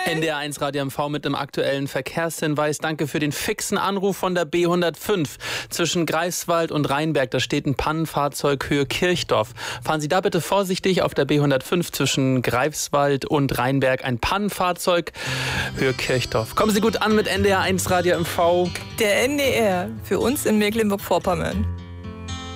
NDR1 Radio MV mit dem aktuellen Verkehrshinweis. Danke für den fixen Anruf von der B105 zwischen Greifswald und Rheinberg. Da steht ein Pannenfahrzeug Höhe Kirchdorf. Fahren Sie da bitte vorsichtig auf der B105 zwischen Greifswald und Rheinberg. Ein Pannenfahrzeug Höhe Kirchdorf. Kommen Sie gut an mit NDR1 Radio MV. Der NDR für uns in Mecklenburg-Vorpommern.